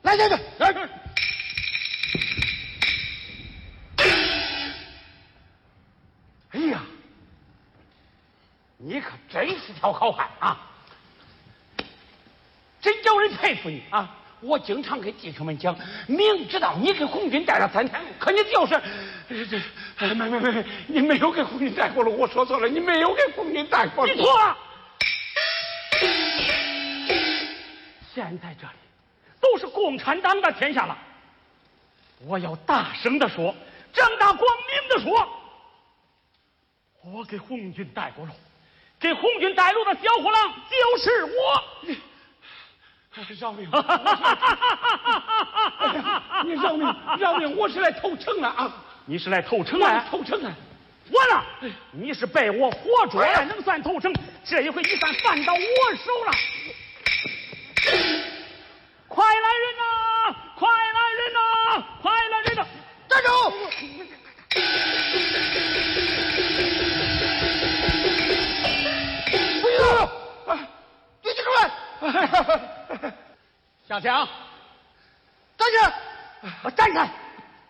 来这个，来。哎呀，你可真是条好汉啊！真叫人佩服你啊！我经常给弟兄们讲，明知道你给红军带了3天路，可你就是没，你没有给红军带过路。我说错了，你没有给红军带过路。 你错了。 现在这里都是共产党的天下了，我要大声的说，正大光明的说，我给红军带过路，给红军带路的小虎狼就是我。 饶命！你饶命！我是来投诚了啊！ 你是来投诚啊？ 投诚啊！ 完了，你是被我活捉了，能算投诚？这一回你算犯到我手了！快来人呐！快来人呐！快来人呐！ 站住！不许动！啊！举起手来！ 下枪！ 站起！ 站开！